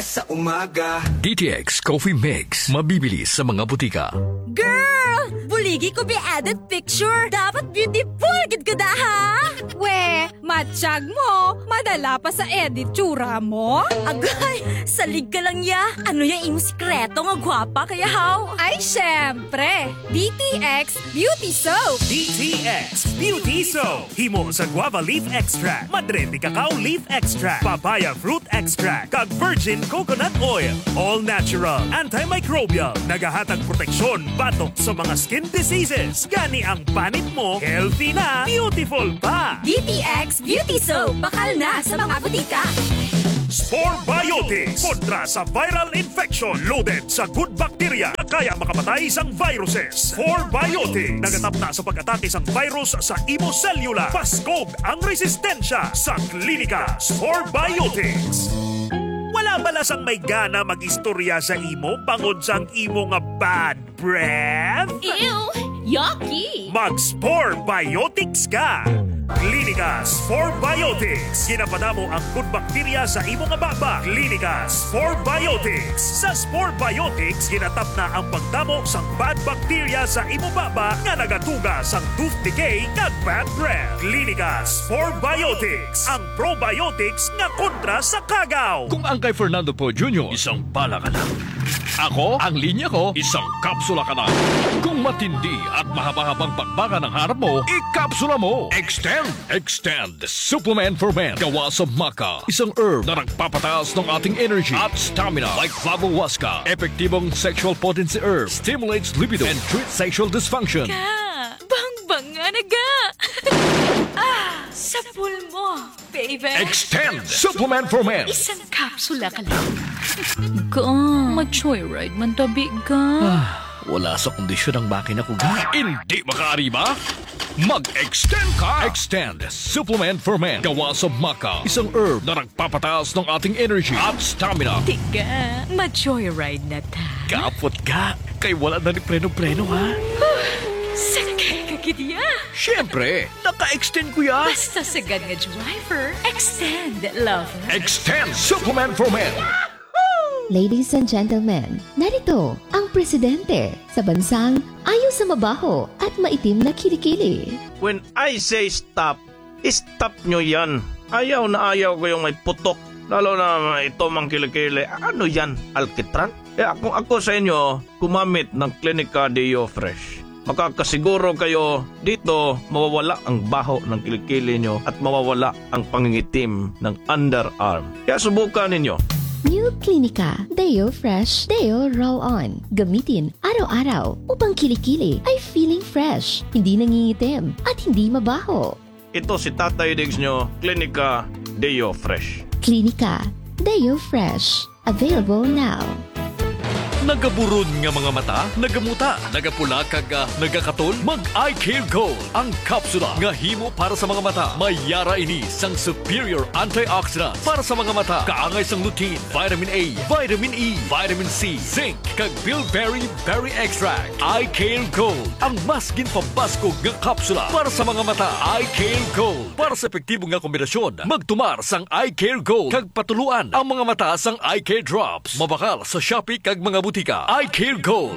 sa umaga. DTX Coffee Mix. Mabibili sa mga butika. Girl! Buligi ko be added picture. Dapat beautiful gid ka da ha? We, matsyag mo. Madala pa sa edit tsura mo. Agay, salig ka lang ya. Ano yung imong sikreto nga gwapa kaya how? Ay, syempre. DTX Beauty Soap. DTX Beauty Soap. Himo sa guava leaf extract, madre de cacao leaf extract, papaya fruit extract, kag virgin coconut oil. All natural, antimicrobial, nagahatag proteksyon batok sa mga skin diseases. Gani ang panit mo, healthy na, beautiful pa. DTX Beauty Soap. Bakal na sa mga butika. Spore Biotics kontra sa viral infection, loaded sa good bacteria na kaya makamatay sang viruses. Spore Biotics nagatap na sa pag-atake sang virus sa imo cellula. Paskog ang resistensya sa klinika. Spore Biotics. Wala bala sang may gana mag-istorya sa imo bangod sang imo nga bad breath? Ew! Yucky! Mag-Spore Biotics ka! Klinika Spore Biotics. Ginapadamo ang good bacteria sa imo nga baba. Klinika Spore Biotics. Sa Spore Biotics, ginatap na ang pagdamo sang bad bacteria sa imo baba nga nagatuga sang tooth decay kag bad breath. Klinika Spore Biotics. Ang probiotics nga kontra sa kagaw. Kung ang kay Fernando Po Jr., isang bala ka na. Ako, ang linya ko, isang kapsula ka na. Kung matindi at mahaba-habang bakbaka ng harap mo, ikapsula mo. Extend Supplement for Men. Gawa sa maca. Isang herb na nagpapataas ng ating energy at stamina. Like Flavowaska. Epektibong sexual potency herb. Stimulates libido and treats sexual dysfunction. Bang-bang nga naga! Sa pool mo, baby. Extend Supplement for Men. Isang kapsula ka lang. Ma-joyride man tabi ka. Wala sa kondisyon ang makina ko. Hindi makaari ba? Mag-extend ka! Extend Supplement for Men. Gawa sa maca. Isang herb na nagpapataas ng ating energy at stamina. Tiga, ma-joyride na ta. Kapot ka. Kay wala na ni preno-preno ha. Sakay ka gidya. Siyempre, naka-extend ko ya. Basta sagad nga driver, extend, lover. Extend Supplement for Men. Ladies and gentlemen, narito ang presidente sa bansang ayaw sa mabaho at maitim na kilikili. When I say stop, stop nyo yan. Ayaw na ayaw ko yung may putok. Lalo na ito mang kilikili. Ano yan? Alkitran? Ako sa inyo, gumamit ng Clinica Deo Fresh. Makakasiguro kayo dito mawawala ang baho ng kilikili nyo at mawawala ang pangingitim ng underarm. Kaya subukan ninyo. New Clinica Deo Fresh Deo Roll-On. Gamitin araw-araw upang kilikili ay feeling fresh, hindi nangingitim at hindi mabaho. Ito si Tatay Diggs nyo, Clinica Deo Fresh. Clinica Deo Fresh. Available now. Nagaburod nga mga mata, nagamuta, nagapula kag nagakatol, mag-Eye Care Gold. Ang kapsula nga himo para sa mga mata. Mayara ini sang superior antioxidant para sa mga mata. Kaangay sang lutein, vitamin A, vitamin E, vitamin C, zinc, kag bilberry berry extract. Eye Care Gold. Ang mas ginpabaskog nga kapsula para sa mga mata. Eye Care Gold. Para sa epektibo nga kombinasyon, magtumar sang Eye Care Gold kag patuluan ang mga mata sang Eye Care Drops. Mabakal sa Shopee kag mga butika. Eye Care Gold.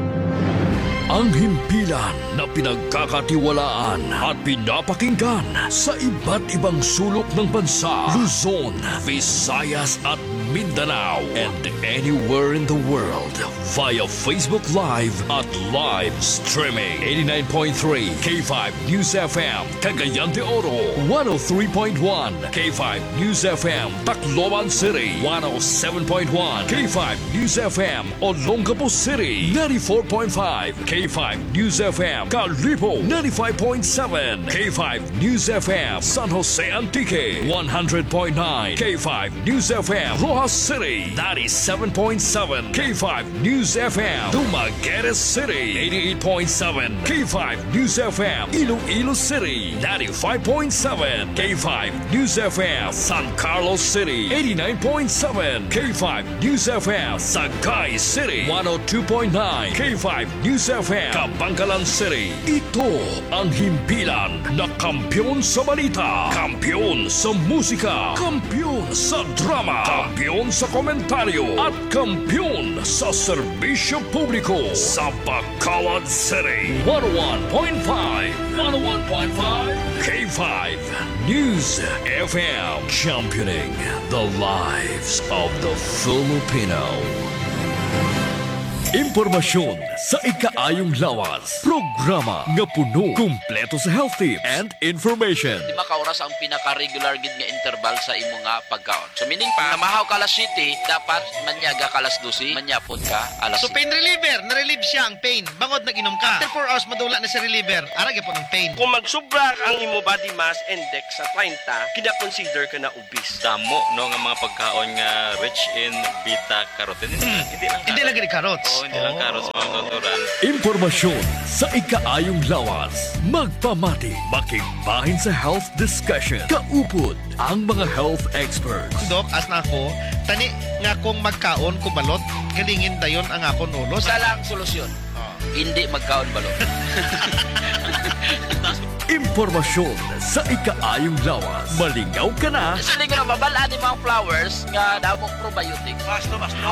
Ang himpilan na pinagkakatiwalaan at pinapakinggan sa iba't ibang sulok ng bansa, Luzon, Visayas at Mindanao, and anywhere in the world via Facebook Live at live streaming. 89.3 K5 News FM, Cagayan de Oro, 103.1 K5 News FM, Tacloban City, 107.1 K5 News FM, Olongapo City, 94.5 K5 News FM, Calibo, 95.7 K5 News FM, San Jose Antique, 100.9 K5 News FM, Rojas City, 97.7 K5 News FM, Dumaguete City, 88.7 K5 News FM, Iloilo City, 95.7 K5 News FM, San Carlos City, 89.7 K5 News FM, Sagay City, 102.9 K5 News FM, Kabangkalan City. Ito ang himpilan na kampiyon sa balita, kampiyon sa musika, kampiyon sa drama, kampiyon Kampiyon sa komentaryo at kampiyon sa serbisyo publiko sa Bacolod City. 101.5 K5 News FM, championing the lives of the Filipino. Impormasyon sa ikaayong lawas. Programa nga puno, kumpleto sa health tips and information. Di makauras ang pinaka-regular gid nga interval sa imo nga pagkaon. So meaning pa, namahaw ka alas 7, dapat manyaga ka alas 12, manyapon ka alas So 7. pain reliever, na-relieve siya ang pain. Bangod nag-inom ka. After 4 hours, madula na si reliever. Arag po ng pain. Kung magsubra ang imo body mass index sa 30, kina-consider ka na obese. Damo no nga mga pagkaon nga rich in beta-carotene. Hindi lang gini carrots. Hindi lang carrots mga tuturan. Impormasyon sa ikaayong lawas. Magpamati, makigbahin sa health discussion. Kaupod ang mga health experts. Dok, as na ako, tani nga kung magkaon ko balot, galingin dayon ang akon ulo. Sa lang solusyon. Hindi magkaon balot. Impormasyon sa ikaayong lawas. Malingaw ka na. Sa linggo na mabalaan ni mga flowers nga damong probiotics. Basta.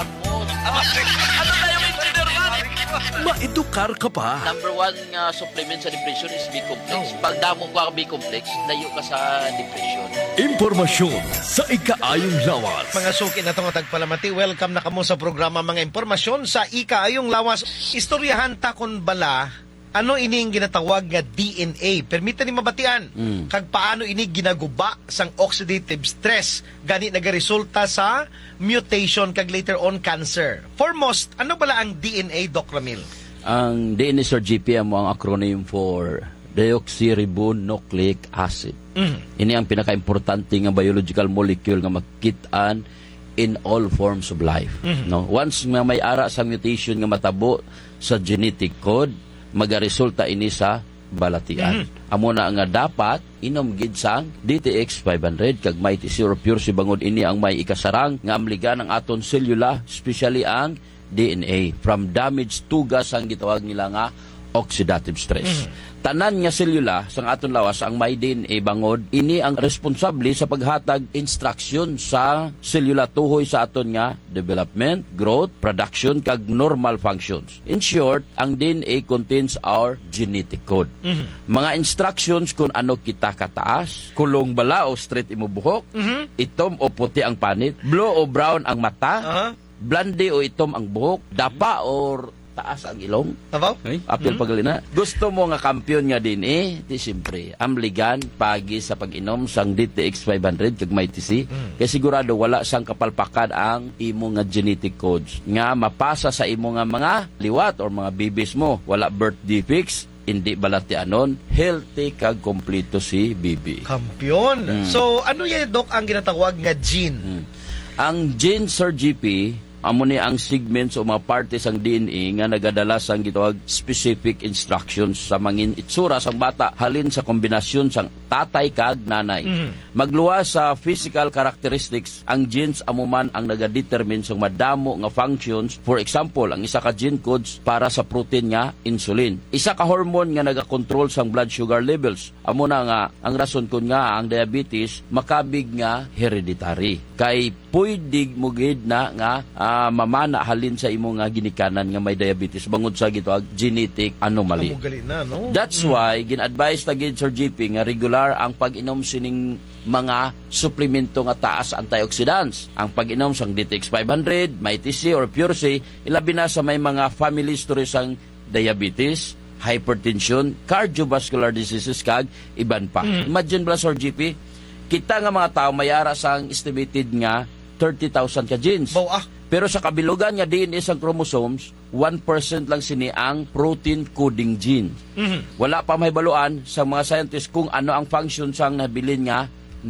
Ano tayo engineer man? Maedukar ka pa. Number 1 nga supplement sa depression is B-complex. Pag damo ka ang B-complex, layo ka sa depression. Impormasyon sa ikaayong lawas. Mga suki na itong tagpalamati, welcome na kamo sa programa mga impormasyon sa ikaayong lawas. Istoryahan ta kon bala, ano ining ginatawag nga DNA? Permita ni mabatian. Kag paano ini ginaguba sang oxidative stress gani nagaresulta sa mutation kag later on cancer. Foremost, ano bala ang DNA, Doc Ramil? Ang DNA, Sir GP, ang acronym for deoxyribonucleic acid. Ini ang pinaka-importante nga biological molecule nga magkitaan in all forms of life. No? Once nga may ara sa mutation nga matabo sa genetic code, magaresulta ini sa balatian. Amo na nga dapat inom gid sang DTX 500 kag may tisir pure si bangod ini ang may ikasarang nga amligan ang aton selula, especially ang DNA from damaged tugas ang gitawag nila nga oxidative stress. Tanan nga selula sang aton lawas ang may DNA bangod ini ang responsable sa paghatag instruction sa selula tuhoy sa aton nga development, growth, production kag normal functions. In short, ang DNA contains our genetic code. Mga instructions kung ano kita kataas, kulong bala o straight imo buhok, itom o puti ang panit, blue o brown ang mata, blonde o itom ang buhok, dapa or taas ang ilong. Abaw? Apil pagalina. Gusto mo nga kampiyon nga din di siyempre, amligan pagi sa pag-inom sang DTX 500 kag may TC. Kaya sigurado wala sang kapalpakan ang imo nga genetic codes nga mapasa sa imo nga mga liwat or mga babies mo. Wala birth defects, hindi balatianon, healthy kag kompleto si bibi. Kampiyon. So, ano yan, Doc, ang ginatawag nga gene? Ang gene, Sir GP, amo ni ang segments o mga partes ang DNA nga nagadala sang gitawag specific instructions sa mangin itsura sang bata halin sa kombinasyon sang tatay kag nanay. Magluwas sa physical characteristics, ang genes amo man ang nagadetermine sang madamo nga functions. For example, ang isa ka gene codes para sa protein nga insulin. Isa ka hormone nga nagakontrol sang blood sugar levels. Amo na nga ang rason kun nga ang diabetes makabig nga hereditary. Kay pwede mo gid na nga mamana halin sa imo nga ginikanan nga may diabetes bangod sa gitawag genetic anomaly. No? That's why gin-advise ta gid Sir GP nga regular ang pag-inom sining mga suplemento nga taas antioxidants. Ang pag-inom sang DTX 500, may TC or Pure C, ilabi na sa may mga family history sang diabetes, hypertension, cardiovascular diseases kag iban pa. Imagine ba Sir GP, kita nga mga tao mayara sang estimated nga 30,000 ka genes. Pero sa kabilugan nga DNA sang chromosomes, 1% lang sini ang protein coding gene. Wala pa mahibaluan sa mga scientists kung ano ang function sang nabilin nga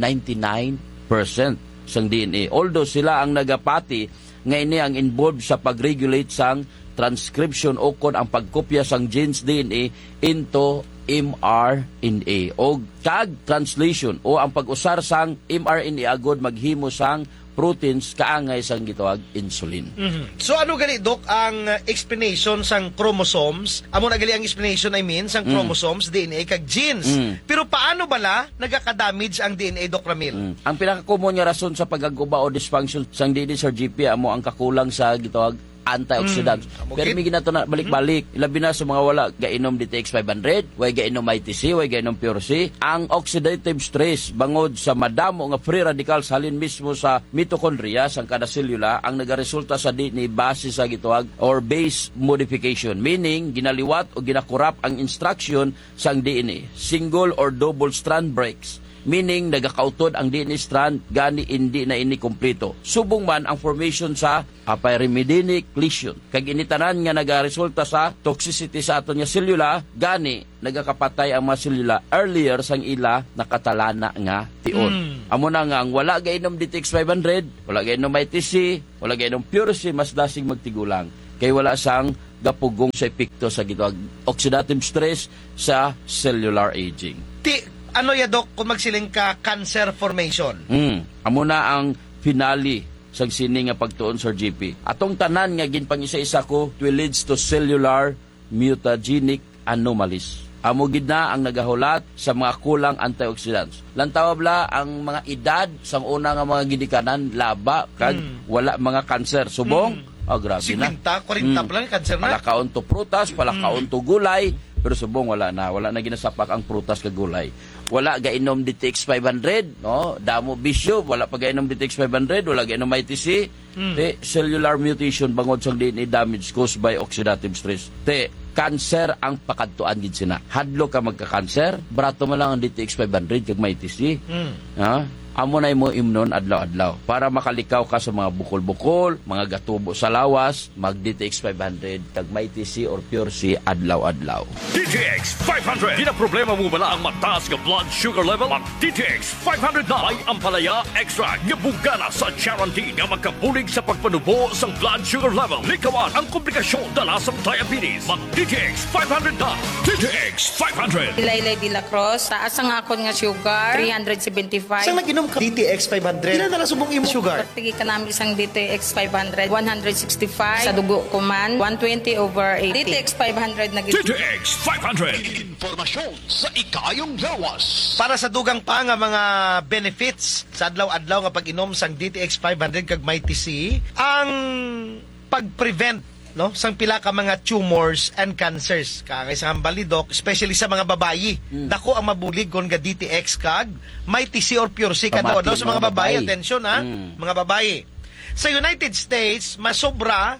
99% sang DNA. Although sila ang nagapati nga ini ang involved sa pag-regulate sang transcription o kon ang pagkopya sang genes DNA into mRNA o kag translation o ang pag-usar sang mRNA agod maghimo sang proteins kaangay sang gitawag insulin. So ano gali Dok ang explanation sang chromosomes? Amo na gali ang explanation sang chromosomes, DNA kag genes. Pero paano bala nagaka-damage ang DNA Doc Ramil? Ang pinaka-common nga rason sa pagaguba o dysfunction sang DNA Sir GP amo ang kakulang sa gitawag antioxidants. Pero may ginato na balik-balik. Labi na sa mga wala gainom DTX 500, way gainom ITC, way gainom Pure C. Ang oxidative stress bangod sa madamo nga free radicals halin mismo sa mitochondria sang kada selula ang nagaresulta sa DNA base sa gitawag or base modification. Meaning, ginaliwat o ginakurap ang instruction sang DNA. Single or double strand breaks. Meaning, nagakautod ang DNA strand gani hindi na ini kompleto. Subong man ang formation sa pyrimidinic lesion. Kag initanan nga nagaresulta sa toxicity sa aton nga selula, gani nagakapatay ang mga selula earlier sang ila nakatalana nga tion. Amo na nga ang wala gainom DTX 500, wala gainom ITC, wala gainom Pure C, mas dasing magtigulang. Kay wala sang gapugong sa epekto sa gitawag oxidative stress sa cellular aging. Ano ya Dok kung magsiling ka cancer formation? Amo na ang finale sa sini nga pagtuon Sir GP. Atong tanan nga ginpangisa-isa ko leads to cellular mutagenic anomalies. Amo gid na ang nagahulat sa mga kulang antioxidants. Lantaw bla ang mga edad sang una nga mga gidikanan laba kag wala mga cancer. Subong grabe 50, na. 40 pa lang cancer na. Palakaon to prutas, palakaon to gulay, pero subong wala na ginasapak ang prutas kag gulay. Wala gainom DTX 500, no? Damo bisyo, wala pa gainom DTX 500, wala gainom ITC. Cellular mutation bangod sang DNA damage caused by oxidative stress. Cancer ang pakadtuan gid sina. Hadlo ka magka-cancer, brato man lang ang DTX 500 kag ITC. Amo na mo imnon adlaw-adlaw para makalikaw ka sa mga bukol-bukol, mga gatubo sa lawas, mag DTX 500 kag ITC or Pure C adlaw-adlaw. DTX 500. Di na problema mo bala ang mataas nga blood sugar level? Mag DTX 500 na. May ampalaya extra nga bugana sa guarantee nga magkabulig sa pagpanubo sa blood sugar level. Likawan ang komplikasyon dala sa diabetes. Mag DTX 500 na. DTX 500. Laylay de la Cruz, taas ang akon nga sugar, 375. Saan nag-inom ka DTX 500? Ilan na lang subong imo sugar? Pagtigi ka namin isang DTX 500, 165. Sa dugo ko man, 120/80. DTX 500 na gito. DTX 500. Informasyon sa ikayong lawas. Para sa dugang pa nga mga benefits sa adlaw-adlaw nga pag-inom sang DTX 500 kag MyTC, ang pag-prevent sang pila ka mga tumors and cancers kagay sa balidok, especially sa mga babayi. Dako ang mabulig kon ga DTX kag MyTC or Pure C kadto sa mga babayi. Attention mga babayi. Sa United States, masobra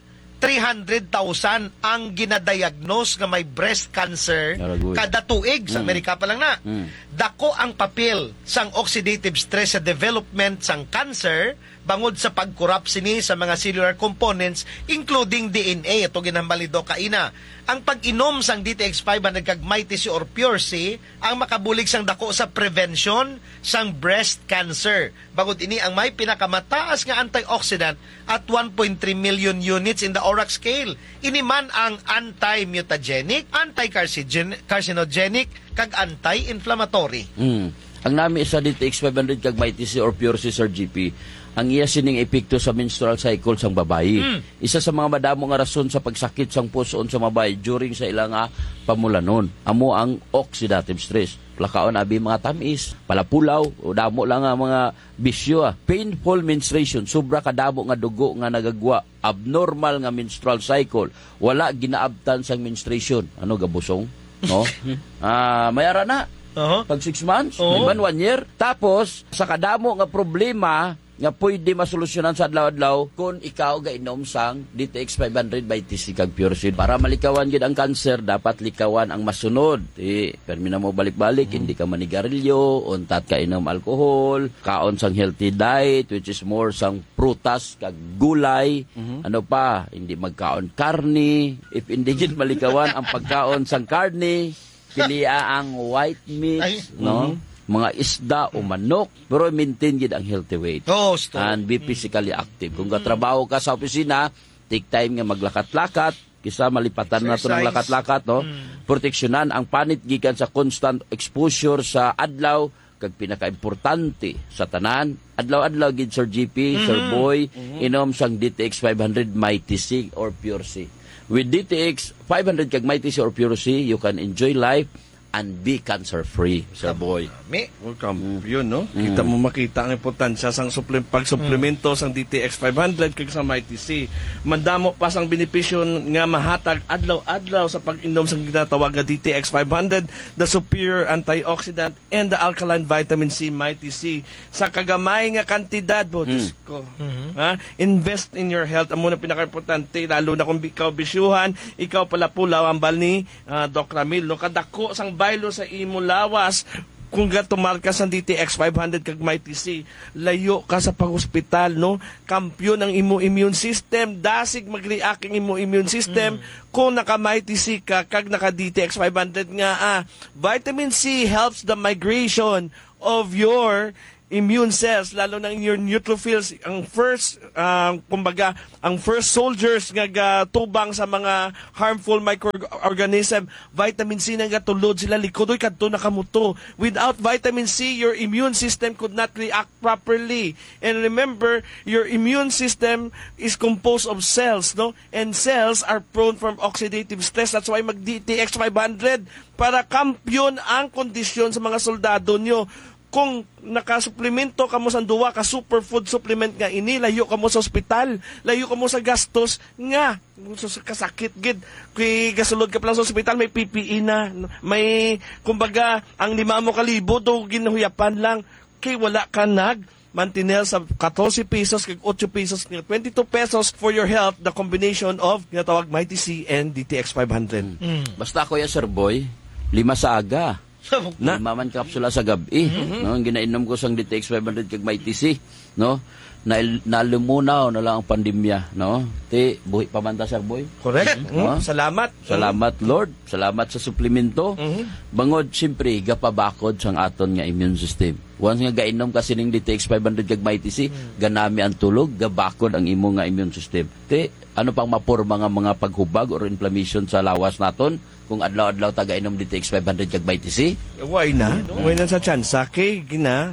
300,000 ang ginadiagnose nga may breast cancer kada tuig sa Amerika pa lang na. Dako ang papel sang oxidative stress sa development sang cancer bangod sa pagkurap sini sa mga cellular components including DNA. Ito ginambalido kaina. Ang pag-inom sang DTX 500 kag MyTC or Pure C ang makabulig sang dako sa prevention sang breast cancer. Bangod ini ang may pinakamataas nga antioxidant at 1.3 million units in the ORAC scale. Ini man ang anti-mutagenic, anti-carcinogenic kag anti-inflammatory. Ang nami sa DTX 500 kag MyTC or Pure C Sir GP, ang iya sining epekto sa menstrual cycle sang babayi. Isa sa mga madamo nga rason sa pagsakit sang puson sa babayi during sa ilang pamulanon. Amo ang oxidative stress. Plakaon abi mga tamis, palapulaw, o damo lang nga mga bisyo. Painful menstruation, sobra kadamo nga dugo nga nagagwa. Abnormal nga menstrual cycle. Wala ginaabtan sang menstruation. Ano gabusong? No? Mayara na. Pag 6 months, iban 1 year. Tapos, sa kadamo nga problema nga pwede masolusyonan sa adlaw-adlaw kung ikaw gainom sang DTX 500 by TC kag Pure C. Para malikawan gid ang cancer, dapat likawan ang masunod. Permi na mo balik-balik, hindi ka manigarilyo, untat ka inom alcohol, kaon sang healthy diet, which is more sang prutas kag gulay. Ano pa, hindi magkaon karne. If hindi gid malikawan ang pagkaon sang karne, pilia ang white meat, no? Mga isda o manok, pero maintain gid ang healthy weight. And be physically active. Kung katrabaho ka sa opisina, take time nga maglakat-lakat, kisa malipatan na to ng lakat-lakat, no? Proteksyonan ang panit gikan sa constant exposure sa adlaw kag pinakaimportante sa tanan, adlaw-adlaw gid Sir GP, Sir Boy, inom sang DTX 500 Mighty C or Pure C. With DTX 500 kag Mighty C or Pure C, you can enjoy life and be cancer-free, Sir Boy. Welcome. Yun, no? Kita mo makita ang importansya sang pag-suplemento sang DTX 500 kag sa Mighty C. Mandamo pa sang benepisyo nga mahatag adlaw-adlaw sa pag-inom sang ginatawag nga DTX 500, the superior antioxidant and the alkaline vitamin C Mighty C. Sa kagamay nga kantidad, Diyos ko. Ha? Invest in your health. Amo na pinaka-importante, lalo na kung ikaw bisyuhan, ikaw pala pulaw ang bal ni Doc Ramil. No? Kadako sang baylo sa imo lawas, kung gatumal ka sa DTX 500 kag Mighty C, layo ka sa pag-hospital, no? Kampyon ang imo immune system, dasig mag-react ang imo immune system kung naka Mighty C ka kag naka DTX 500 nga. Vitamin C helps the migration of your immune cells, lalo na your neutrophils, ang first kumbaga ang first soldiers nga tubang sa mga harmful microorganism. Vitamin C nga tulod sila likodoy kadto nakamuto. Without vitamin C, your immune system could not react properly. And remember, your immune system is composed of cells, no? And cells are prone from oxidative stress. That's why mag DTX 500 para kampyon ang kondisyon sa mga soldado nyo. Kung nakasuplemento ka mo sa duwa ka superfood supplement nga ini, layo ka mo sa ospital, layo ka mo sa gastos nga kasakit gid. Kay gasulod ka pa lang sa ospital, may PPE na, may kumbaga ang 5,000 do ginahuyapan lang, kay wala ka mantinel sa 14 pesos kag 8 pesos, 22 pesos for your health, the combination of ginatawag Mighty C and DTX 500. Basta ako ya Sir Boy, 5 sa aga. Maman kapsula sa gabi, no? Ang ginainom ko sang DTX 500 kag Mighty C, no? Nalumunaw na lang ang pandemya, no? Ti buhi pamanta Sir Boy. Correct. No? Salamat. Salamat Lord. Salamat sa suplemento. Bangod siyempre gapabakod sang aton nga immune system. Once nga gainom kasi ning DTX 500 kag Mighty C, ganami ang tulog, gabakod ang imo nga immune system. Ti ano pang maporma nga mga paghubag or inflammation sa lawas naton kung adlaw-adlaw taga-inom DTX 500 kag Mighty C? Why na? Why na sa tsansa? Kay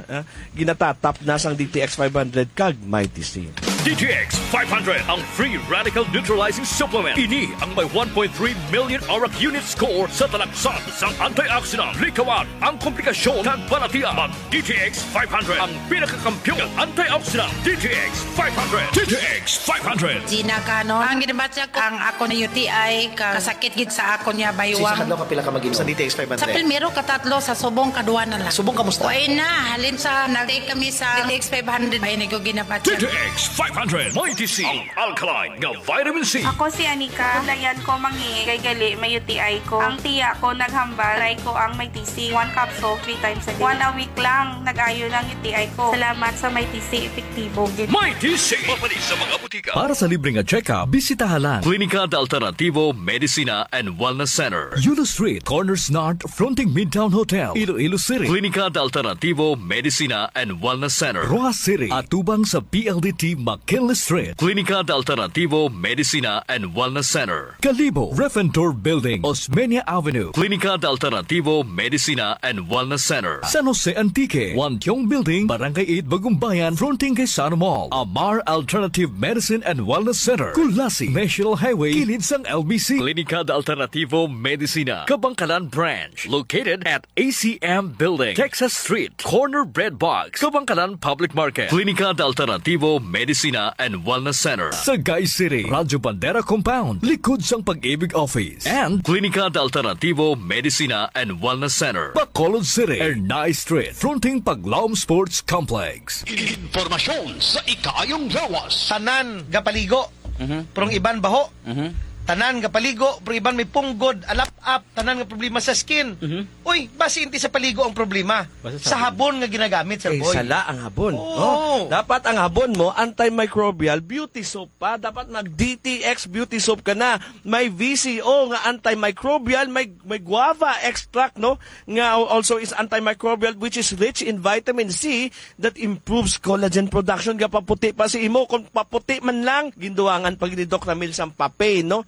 ginatatap na sang DTX 500 kag Mighty C. DTX 500 ang free radical neutralizing supplement. Ini ang may 1.3 million ORAC unit score sa talaksan sang antioxidant. Likawan ang komplikasyon kag balatian. Mag DTX 500 ang pinakakampiyon ng antioxidant. DTX 500. DTX 500. Gina Cano, ang ginabatsa ko ang ako na UTI kasakit gid sa ako niya baywang. Sa kapila ka mag-inom sa DTX 500? Sa primero katatlo, sa subong kaduwa na lang. Subong kamusta? Uy na, halin sa nag-take kami sa DTX 500. Ay, ko ginabatsa. DTX 500. Mighty C. Ang alkaline nga vitamin C. Ako si Anika. Dayan ko mangi kay gali may UTI ko. Ang tiya ko naghambal. Try ko ang Mighty C. 1 capsule 3 times a day. 1 a week lang nag-ayo ng UTI ko. Salamat sa Mighty C. Epektibo. Mighty C. Mapalis sa mga butika. Para sa libreng check-up, bisitahan lang Klinika de Alternativo Medicina and Wellness Center. Yulo Street, Corners North, fronting Midtown Hotel, Iloilo City. Klinika de Alternativo Medicina and Wellness Center. Rojas City, atubang sa PLDT McKinley Street. Klinika de Alternativo Medicina and Wellness Center. Kalibo, Refentor Building, Osmeña Avenue. Klinika de Alternativo Medicina and Wellness Center. San Jose Antique, Wantiong Building, Barangay 8, Bagumbayan, fronting kay Sano Mall. Amar Alternative Medicine and Wellness Center. Kulasi, National Highway, kilid sang LBC. Klinika de Alternativo Medicina, Kabangkalan Branch, located at ACM Building, Texas Street, Corner Bread Box, Kabangkalan Public Market. Klinika de Alternativo Medicina and Wellness Center. Sagay City, Radyo Bandera Compound, likod sang Pag-ibig Office. And Klinika de Alternativo Medicina and Wellness Center, Bacolod City, Ernay Street, fronting Paglaom Sports Complex. Informasyon sa ikaayong lawas. Tanan gapaligo. Prong iban baho. Tanan nga paligo, pero iban may punggod, alap-up, tanan nga problema sa skin. Uy, basi inti sa paligo ang problema. Sa habon nga ginagamit, Sir Boy. Sala ang habon. Oh. Dapat ang habon mo, antimicrobial beauty soap pa. Dapat mag-DTX beauty soap ka na. May VCO nga antimicrobial, may guava extract, no? Nga also is antimicrobial, which is rich in vitamin C that improves collagen production. Nga paputi pa si imo. Kung paputi man lang, ginduangan pag ni Doc Ramil sa papain, no?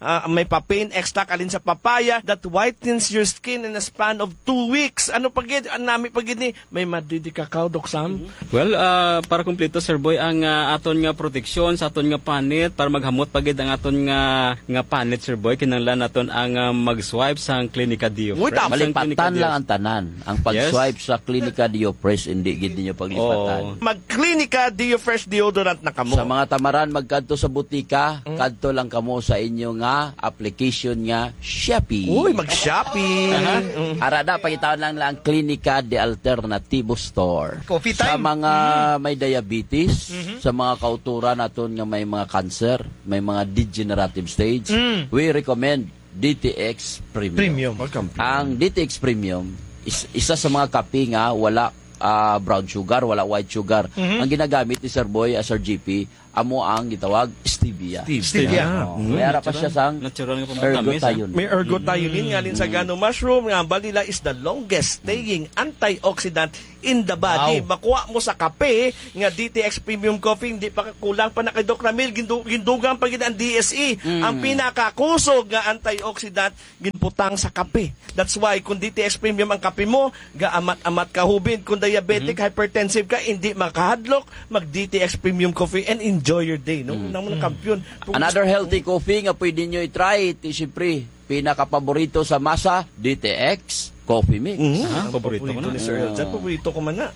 may papain extract alin sa papaya that whitens your skin in a span of 2 weeks. Ano pagid nami pagid ni may madidi kakao Dok Sam? Well, para kumpleto Sir Boy ang aton nga proteksyon sa aton nga panit para maghamot pagid ang aton nga panit Sir Boy kinahanglan naton ang mag-swipe sa Clinica Dio. Malipatan lang ang tanan. Ang pag-swipe sa Clinica Dio Fresh hindi gid ninyo paglipatan. Mag-Clinica Dio Fresh deodorant na kamo. Sa mga tamaran magkadto sa butika, kadto lang kamo sa inyo nga application nga Shopee. Uy, mag-Shopee. Arada pakitaan lang Clinica de Alternativo Store. Coffee time. Sa mga may diabetes, sa mga kauturan naton nga may mga cancer, may mga degenerative stage, we recommend DTX Premium. Ang DTX Premium isa sa mga kape nga wala brown sugar, wala white sugar. Ang ginagamit ni Sir Boy, Sir GP, amo ang gitawag stevia. Mayara pa siya sang ergothioneine. May ergothioneine nga lin sa gano mushroom nga balila is the longest staying antioxidant in the body. Makuha mo sa kape nga DTX Premium Coffee, hindi pa kulang pa na kay Doc Ramil, gindugang pagid ang DSE. Ang pinakakusog nga antioxidant ginputang sa kape. That's why kung DTX Premium ang kape mo, gaamat-amat ka hubin. Kung diabetic, hypertensive ka, hindi makahadlok, mag DTX Premium Coffee and enjoy your day. No? Namo ng kampiyon. Another healthy coffee nga pwede nyo i-try, siyempre, pinaka-paborito sa masa, DTX Coffee Mix. Paborito ni Sir Eljan. Paborito ko man na.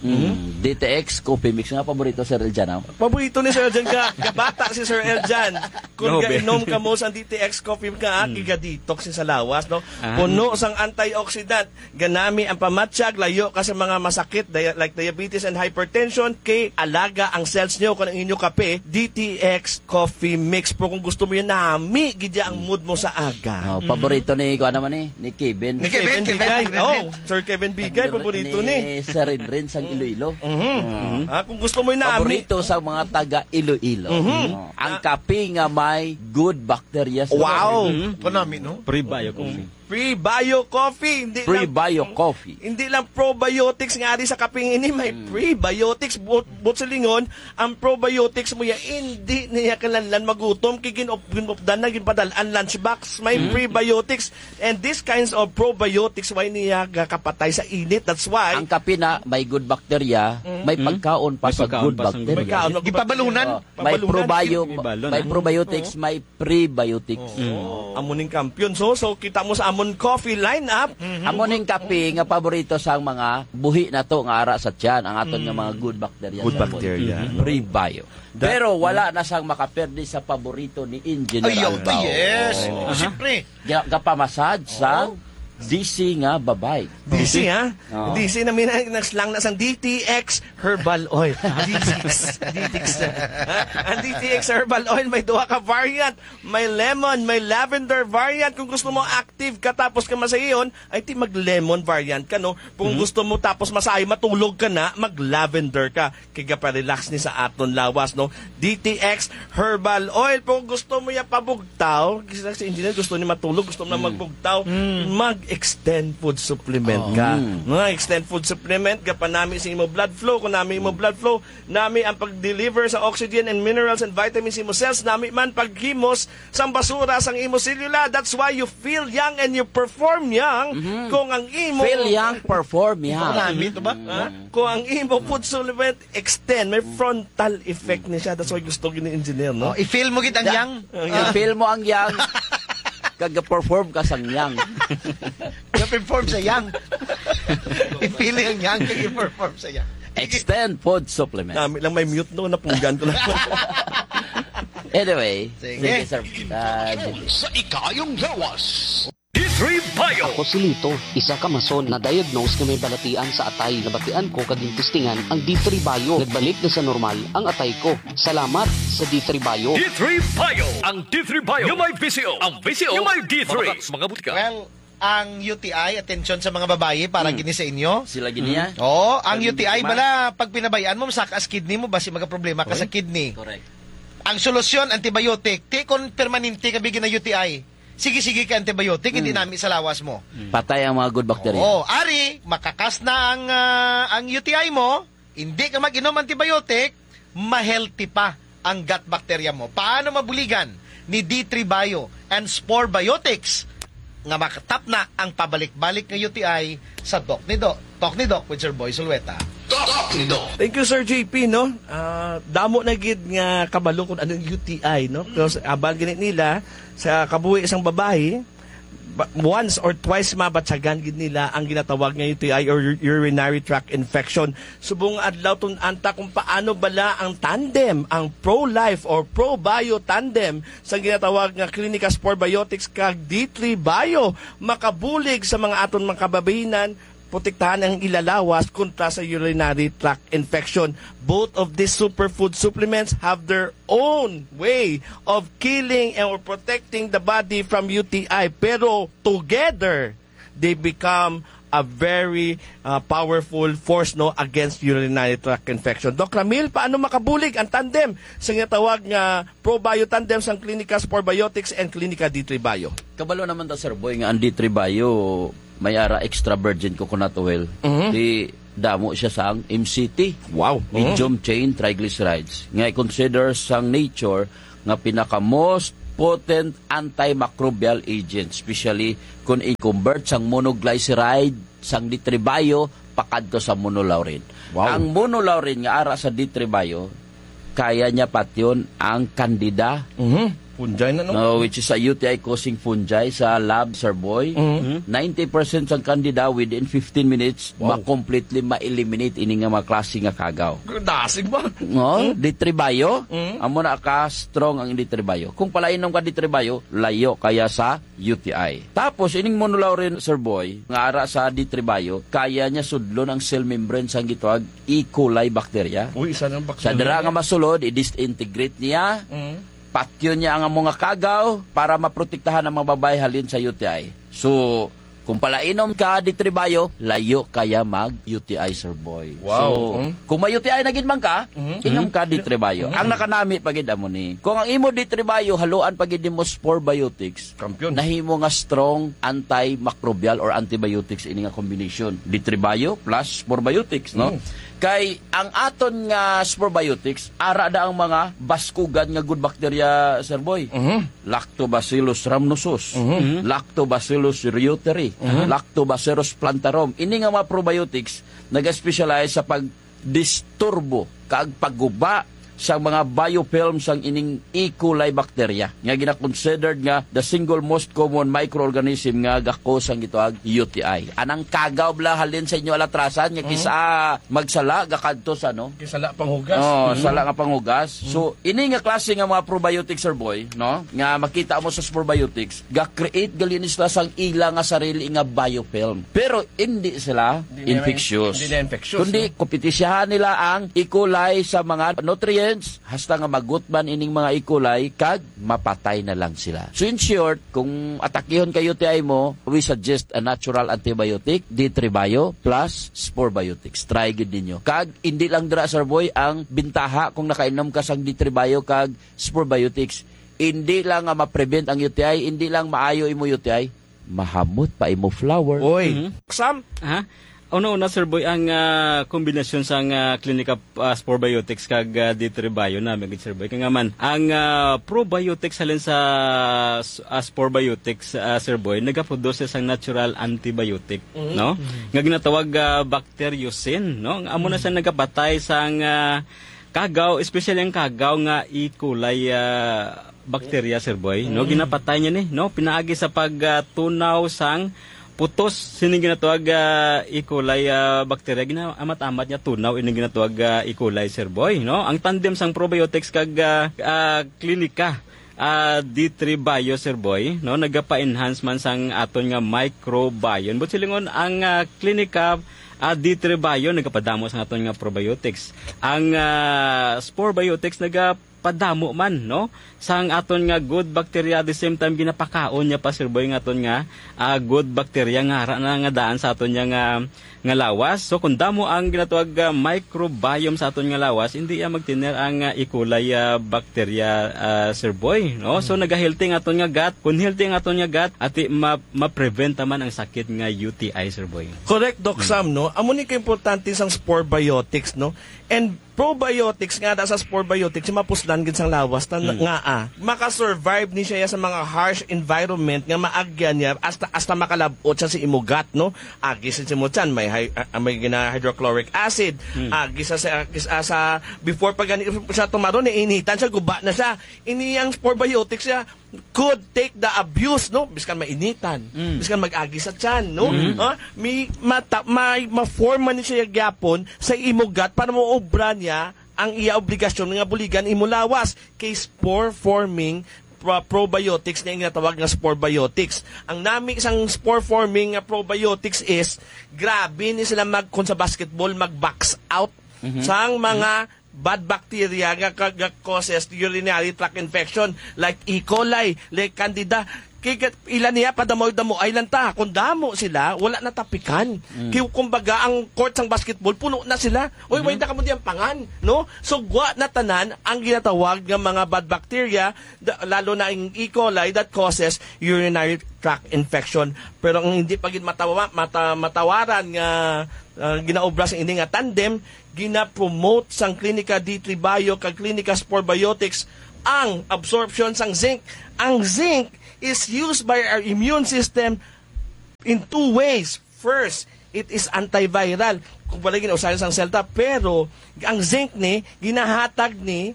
DTX Coffee Mix nga paborito Sir Eljan. Paborito ni Sir Eljan ka. Kabata si Sir Eljan. Kung inom ka mo sa DTX Coffee ka, kiga-detox sa lawas. No? Puno sang antioxidant. Ganami ang pamatsyag, layo ka sa mga masakit like diabetes and hypertension. Kay alaga ang cells nyo kung ang inyo kape, DTX Coffee Mix. Pero kung gusto mo yun, nami, gidya ang mood mo sa aga. Paborito ni Kevin. Ni Kevin Bigay. Sir Kevin Bigay, paborito ni Sir Rin sang Iloilo. Kung gusto mo yun na paborito sa mga taga Iloilo. Ang kape nga may good bacteria. Wow! Konami, no? Pre-bio coffee. Pre-bio coffee. Pre-bio coffee. Hindi lang probiotics nga rin sa kaping ini, may prebiotics. But sa lingon, ang probiotics mo ya, hindi niya kalanlan magutom. Ginopdan na, ginpadalaan lunchbox. May prebiotics. And these kinds of probiotics, why niya kapatay sa init. That's why... Ang kape na may good bacteria, may pagkaon pa sa good bacteria. Ipabalunan. May probiotics, may prebiotics. Amuning kampiyon. So kita mo sa Amon Coffee lineup. Amoning kape nga paborito sa mga buhi na to nga ara sa tiyan ang aton nga mga good bacteria. Good bacteria. Pre-bio. Pero wala na sang makaperde sa paborito ni Engineer Albao. Yes. Siyempre. Gapamassage sa DC nga babay. DC ha? DC na minaslang na sang DTX Herbal Oil. DTX. Ang DTX Herbal Oil may duha ka variant. May lemon, may lavender variant. Kung gusto mo active ka tapos ka masayon, ay ti mag-lemon variant ka, no? Kung gusto mo tapos masayo, matulog ka na, mag-lavender ka. Kaya pa-relax ni sa aton lawas, no? DTX Herbal Oil. Kung gusto mo ya pabugtaw, si engineer gusto ni matulog, gusto mo na magbugtaw, mag-extend food supplement ka. Extend food supplement ka pa nami sa imo blood flow. Kung nami imo blood flow, nami ang pag-deliver sa oxygen and minerals and vitamins imo cells, nami man paghimos sang basura sang imo selula. That's why you feel young and you perform young. Kung ang imo feel young, perform young. Kung ang imo food supplement extend, may frontal effect ni siya. That's why gusto ni engineer, no? I-feel mo gid ang young. I-feel mo ang young. Kag-perform ka sang young. Ka-perform sa young. I-feel yung young, kag-perform sa young. Extend food supplement. Nami lang may mute no, napunggan ko lang. Anyway, sige sir. Sa ikayong lawas. Ako si Lito, isa ka mason na diagnose na may balatian sa atay. Nabatian ko kaging testingan ang D3 Bio. Nagbalik na sa normal ang atay ko. Salamat sa D3 Bio. D3 Bio! Ang D3 Bio yung may VCO. Ang VCO yung may D3. Mga butika. Well, ang UTI, attention sa mga babae, para gini sa inyo. Sila gini ya? Oo, ang UTI, bala, pag pinabayaan mo, masakas kidney mo, basi magka-problema ka sa kidney. Correct. Ang solusyon, antibiotic. Tikon permanente ka bigyan na UTI. Sige ka antibiotic, hindi namin sa lawas mo. Patay ang mga good bacteria. Oo, ari, makakas na ang UTI mo, hindi ka mag-inom antibiotic, ma-healthy pa ang gut bacteria mo. Paano mabuligan ni D3 Bio and Spore Biotics nga makatap na ang pabalik-balik ng UTI sa Talk ni Doc with Sir Boy Sulweta. Thank you, Sir JP, no? Damo na gid nga kabalo kung anong UTI, no? Because abal ginit nila sa kabuhi isang babae, once or twice mabatsagan gid nila ang ginatawag nga UTI or urinary tract infection. Subong adlaw tun anta kung paano bala ang tandem, ang pro-life or pro-bio tandem sa ginatawag nga Clinica Spore Biotics kag D3 Bio makabulig sa mga aton mga kababayenan, protektahan ang ilalawas kontra sa urinary tract infection. Both of these superfood supplements have their own way of killing and or protecting the body from UTI. Pero together, they become a very powerful force no against urinary tract infection. Doc Ramil, paano makabulig ang tandem sa tawag nga pro-bio tandem sa Clinica Spore Biotics and Clinica D3 Bio? Kabalo naman ta, Sir Boy, nga ang D3 Bio mayara extra virgin coconut oil. Di damo siya sang MCT. Wow. Medium chain triglycerides. Nga i-consider sang nature nga pinaka most potent antimicrobial agent, especially kung i-convert sang monoglyceride sang D3 Bio pakadto sa monolaurin. Wow. Ang monolaurin nga ara sa D3 Bio, kaya niya patyon ang candida. Fungi na, no? Which is a UTI causing fungi sa lab, Sir Boy. 90% ang candida within 15 minutes ma-completely ma-eliminate ini nga mga klase nga kagaw. Dasig ba? No, D3 Bio, amo na ka strong ang D3 Bio. Kung palainom ka D3 Bio, layo kaya sa UTI. Tapos ining monolaurin, Sir Boy, nga ara sa D3 Bio, kaya niya sudlon ang cell membrane sang gitawag E. coli bacteria. Uy, isa ng Sa dira nga masulod, i-disintegrate niya. Patyo niya ang mga kagaw para maprotektahan ang mga babae halin sa UTI. So, kung palainom ka D3 Bio, layo kaya mag-UTI, Sir Boy. Wow. So, kung may UTI na gid man ka, inom ka D3 Bio. Ang nakanami pagid amo ni. Kung ang imo D3 Bio haluan pagid mo Spore Biotics, kampiyon. Nahimo nga strong antimicrobial or antibiotics ini nga combination. D3 Bio plus Spore Biotics, no? Kay ang aton nga Spore Biotics ara da ang mga baskugan nga good bacteria, Sir Boy. Lactobacillus rhamnosus, Lactobacillus reuteri, Lactobacillus plantarum. Ini nga mga probiotics nag-specialize sa pagdisturbo kag pagguba sa mga biofilms ang ining E. coli bacteria nga gina-considered nga the single most common microorganism nga gakos ang itoag UTI. Anang kagaw bla halin sa inyo alatrasan nga kisa magsala gakadto sa no? Kisala panghugas. Sala nga panghugas. So ini nga klase nga mga probiotics, Sir Boy, no? Nga makita mo sa Spore Biotics, ga-create gali nila sang ila nga sarili nga biofilm. Pero hindi sila infectious. Hindi na infectious. Kundi kompetisyahan nila ang E. coli sa mga nutrients hasta nga magutman ining mga E. coli kag mapatay na lang sila. So in short, kung atakihon kayo UTI mo, we suggest a natural antibiotic, D3 Bio plus Spore Biotics. Try gid ninyo. Kag hindi lang dira, Sir Boy, ang bintaha kung nakainom ka sang D3 Bio kag Spore Biotics. Hindi lang nga ma-prevent ang UTI, hindi lang maayo imo UTI, mahamot pa imo flower. Oy. Sam? Una, Sir Boy, ang kombinasyon sa Clinica Spore Biotics kag D3 Bio namin, Sir Boy. Kaya man, ang probiotics halin sa Spore Biotics, Sir Boy, nagaproduce sang natural antibiotic, no? Nga ginatawag bacteriocin, no? Amo na siya nagapatay sang kagaw, especially ang kagaw nga E. coli bacteria, Sir Boy, no? Ginapatay niya ni, no? Pinaagi sa pagtunaw sang putos sining ginatawag E. coli bacteria ginaamat-amat niya tunaw ining ginatawag E. coli, Sir Boy, no? Ang tandem sang probiotics kag Clinica D3 Bio, Sir Boy, no, nagapa-enhance man sang aton nga microbiome. But silingon ang Clinica D3 Bio nagapadamo sang aton nga probiotics. Ang Spore Biotics nagapadamo man, no, sang aton nga good bacteria, at the same time ginapakaon niya pa, Sir Boy, nga aton nga good bacteria nga ara na nga daan sa aton nga lawas. So kung damo ang ginatawag microbiome sa aton nga lawas, hindi ya magtiner ang E. coli bacteria, Sir Boy, no? So nagahealthy nga aton nga gut. Kung healthy nga aton nga gut, ati ma-prevent man ang sakit nga UTI, Sir Boy. Correct, Doc Sam, no? Amo ni ka importante sang Spore Biotics, no? And probiotics nga sa sporebiotics mapuslan gid sang lawas nga makasurvive ni siya sa mga harsh environment nga maagyan niya hasta makalabot siya sa imugat no agi sa simutsan may hydrochloric acid agi sa before pag siya tumaron initan siya guba na siya iniyang sporebiotics siya could take the abuse no biskan mainitan biskan mag-agi sa tiyan no may ma-form man siya gyapon sa imugat para maobra niya ang iya obligasyon nga buligan imulawas kay spore forming probiotics na yung natawag nga sporebiotics. Ang nami isang spore forming probiotics is grabe ni sila kung sa basketball mag-box out sang mga bad bacteria nga causes urinary tract infection like E. coli, like Candida. Ilan niya padamo ay lanta kung damo sila wala na tapikan kumbaga ang court sang basketball puno na sila way na kamo diyang pangan no so gwa na tanan ang ginatawag ng mga bad bacteria lalo na ang E. coli that causes urinary tract infection pero ang hindi pagid matawaran nga ginaobra sa ini nga tandem gina-promote sang Clinica D3 Bio kag Clinica Sporebiotics ang absorption sang zinc. Ang zinc is used by our immune system in two ways. First, it is antiviral. Kung pala ginausahan sang selta, pero ang zinc ni ginahatag ni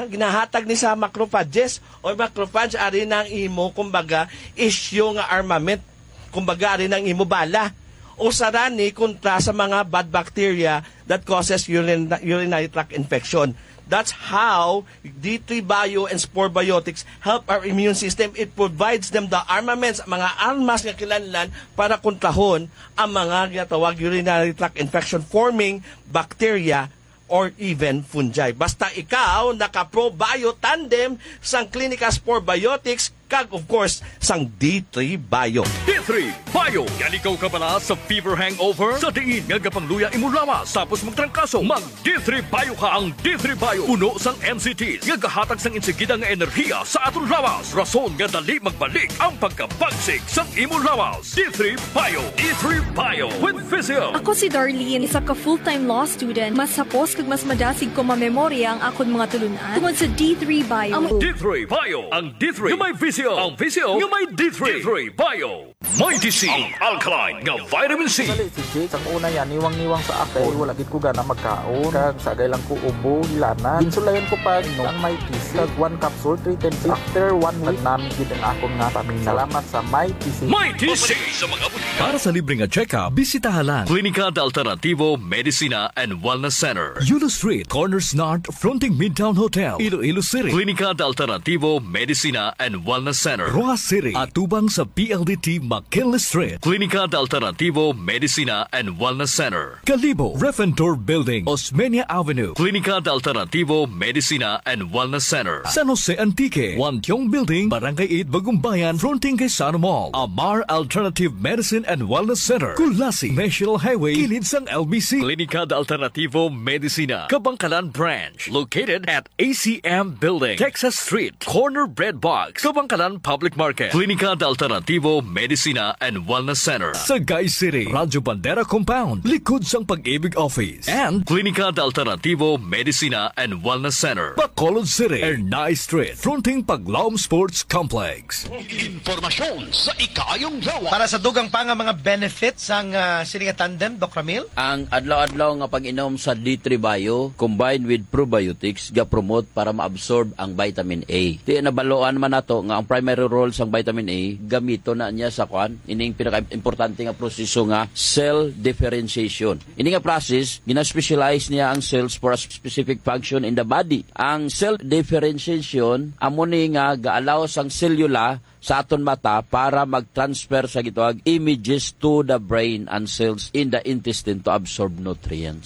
sa macrophages o macrophage ari nang imo kumbaga isyo nga armament. Kumbaga ari nang imo bala. O sarani kontra sa mga bad bacteria that causes urinary tract infection. That's how D3 Bio and Sporebiotics help our immune system. It provides them the armaments, mga armas nga kinahanglan para kontrahon ang mga ginatawag urinary tract infection forming bacteria or even fungi. Basta ikaw naka-ProBio tandem sang Clinica Sporebiotics kag of course sang D3 Bio. D3 Bio! Yan ikaw ka pala sa fever hangover? Sa diin nga gapangluya imulawas tapos magtrangkaso. Mag D3 Bio ka ang D3 Bio. Puno sang NCTs nga gahatag sang insigida nga enerhiya sa aton lawas. Rason nga dali magbalik ang pagkabagsik sang imulawas. D3 Bio. D3 Bio with Physio. Ako si Darlene, isa ka full-time law student. Mas sapos kag mas madasig ko mamemorya ang akon mga tulunan tungod sa D3 Bio. D3 Bio. Ang D3 nga may Physio. Ang Physio nga may D3. D3 Bio. May DC. Ang alkaline nga vitamin C. Si Jake, ang una yan, niwang-niwang sa akin. Wala gid ko gana magkaon. Kag sagay lang ko ubo, hilana. Insulayan ko pa ang may TC. Kag 1 capsule, 3 times. After 1 week, namin gid ang akong nga pamilya. Salamat sa may TC. May TC sa mga butika. Para sa libreng check-up, bisitahan lang Clinica de Alternativo Medicina and Wellness Center. Yulo Street, Corners North, fronting Midtown Hotel, Iloilo City. Clinica de Alternativo Medicina and Wellness Center, Roa City. Atubang sa PLDT McKinley Street. Clinica de Alternativo Medicina and Wellness Center. Calibo, Refentor Building, Osmeña Avenue. Clinica de Alternativo Medicina and Wellness Center. San Jose Antique, Wantiong Building, Barangay 8, Bagumbayan, fronting kay Sano Mall. Amar Alternative Medicine and Wellness Center. Kulasi, National Highway, kilid sang LBC. Clinica de Alternativo Medicina, Kabangkalan Branch. Located at ACM Building, Texas Street, Corner Bread Box, Kabangkalan Public Market. Clinica de Alternativo Medicina and Wellness Center. Sagay City, Radyo Bandera Compound, likod sang Pag-ibig Office. And Clinica de Alternativo Medicina and Wellness Center, Bacolod City, Ernay Street, fronting Paglaom Sports Complex. Informasyon sa ikayong lawas. Para sa dugang pa nga mga benefits ang Sininga Tandem, Doc Ramil? Ang adlaw-adlaw nga pag-inom sa D3 Bio combined with probiotics ga-promote para ma-absorb ang vitamin A. Di nabaloan man nato nga ang primary role sang vitamin A gamito na niya sa kwan ining pinaka-importante nga proseso nga cell differentiation. Ini nga process gina-specialize niya ang cells for a specific function in the body. Ang cell differentiation amo ni nga ga-allow sang cellula sa aton mata para mag-transfer sa gitawag images to the brain and cells in the intestine to absorb nutrients.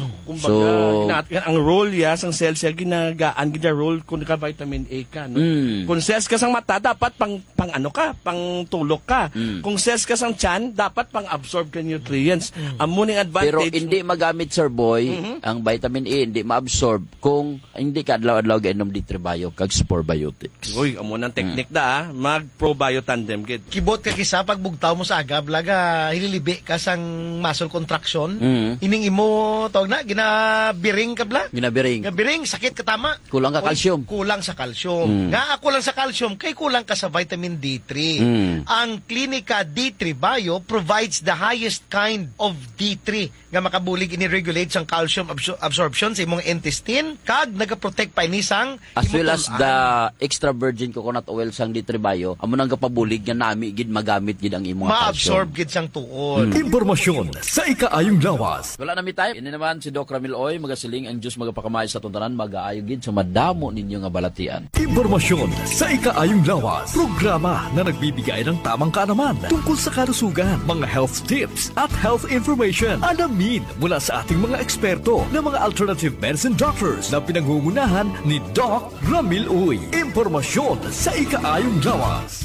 Kumbaga, ang role ya sang cells ya ginagaan gina role kung ka vitamin A ka no. Kung cells ka sang mata mata, dapat pang ano ka, pang tulok ka. Kung ses ka sang tiyan, dapat pang absorb ka nutrients. Ang muning advantage. Pero hindi magamit, Sir Boy, ang vitamin E, hindi ma-absorb kung hindi ka adlaw-adlaw gainom D3 Bio kag Spore Biotics. Uy, amo nang technique da, mag-probio tandem gid. Kibot ka kisa pag bugtaw mo sa agab laga hililibi ka sang muscle contraction. Ining imo tawag na ginabiring ka bla? Ginabiring, sakit ka tama. Kulang ka calcium. Kulang sa calcium. Nga kulang sa calcium kay kulang ka sa vitamin D3. Ang Clinica D3 Bio provides the highest kind of D3 nga makabulig ini-regulate sang calcium absorption sa imong intestine kag nagaprotect pa ini sang as well as the extra virgin coconut oil sang D3 Bio amo nang kapabulig nga nami gid magamit gid ang imong calcium. Ma-absorb gid sang tuod. Impormasyon sa ikaayong lawas. Wala na mi time. Ini naman si Doc Ramil Oy magasiling ang Dios magapakamay sa tuntanan mag-aayo gid sa madamo ninyo nga balatian. Impormasyon sa ikaayong lawas. Programa na nagbibigay ng tamang kaalaman tungkol sa kalusugan, mga health tips at health information. Alamin mula sa ating mga eksperto na mga alternative medicine doctors na pinangungunahan ni Doc Ramil Uy. Impormasyon sa ikaayong lawas.